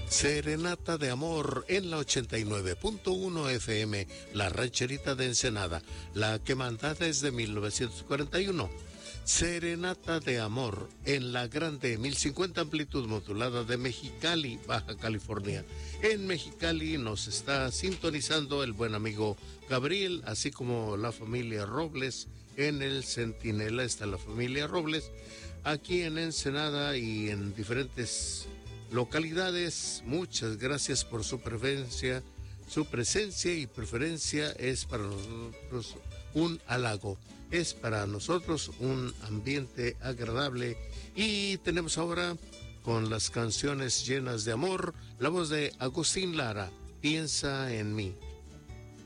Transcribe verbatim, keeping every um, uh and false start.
Serenata de Amor en la ochenta y nueve punto uno F M, La Rancherita de Ensenada, la que manda desde mil novecientos cuarenta y uno. Serenata de Amor en la grande mil cincuenta amplitud modulada de Mexicali, Baja California. En Mexicali nos está sintonizando el buen amigo Gabriel, así como la familia Robles. En el Centinela está la familia Robles. Aquí en Ensenada y en diferentes localidades, muchas gracias por su preferencia, su presencia y preferencia es para nosotros un halago, es para nosotros un ambiente agradable. Y tenemos ahora, con las canciones llenas de amor, la voz de Agustín Lara, Piensa en mí.